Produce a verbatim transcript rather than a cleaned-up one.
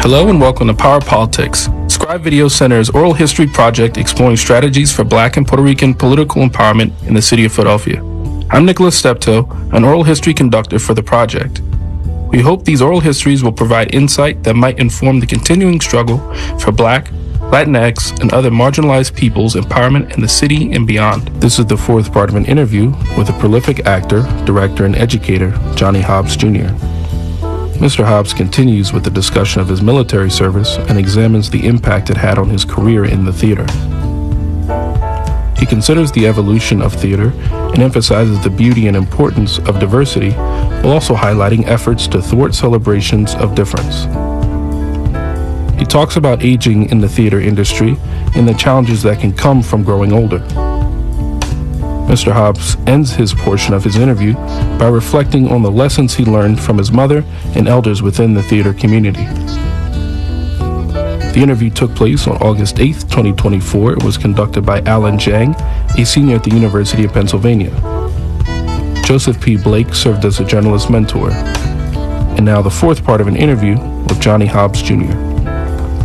Hello and welcome to Power Politics, Scribe Video Center's oral history project exploring strategies for Black and Puerto Rican political empowerment in the city of Philadelphia. I'm Nicholas Steptoe, an oral history conductor for the project. We hope these oral histories will provide insight that might inform the continuing struggle for Black, Latinx, and other marginalized peoples' empowerment in the city and beyond. This is the fourth part of an interview with a prolific actor, director, and educator, Johnny Hobbs Junior Mister Hobbs continues with the discussion of his military service and examines the impact it had on his career in the theater. He considers the evolution of theater and emphasizes the beauty and importance of diversity, while also highlighting efforts to thwart celebrations of difference. He talks about aging in the theater industry and the challenges that can come from growing older. Mister Hobbs ends his portion of his interview by reflecting on the lessons he learned from his mother and elders within the theater community. The interview took place on August eighth, twenty twenty-four. It was conducted by Alan Jang, a senior at the University of Pennsylvania. Joseph P. Blake served as a journalist mentor. And now the fourth part of an interview with Johnny Hobbs Junior